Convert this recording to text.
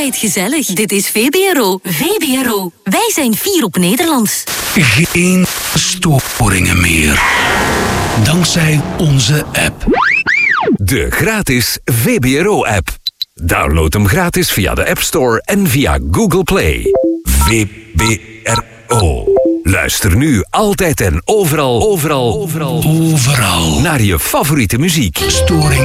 altijd gezellig. Dit is VBRO. VBRO. Wij zijn fier op Nederlands. Geen storingen meer. Dankzij onze app. De gratis VBRO-app. Download hem gratis via de App Store en via Google Play. VBRO. Luister nu altijd en overal naar je favoriete muziek. Storing